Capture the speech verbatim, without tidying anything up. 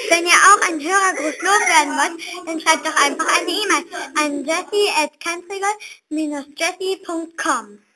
Wenn ihr auch einen Hörergruß loswerden wollt, dann schreibt doch einfach eine E-Mail an jessie at cancelgirl dash jessie punkt com.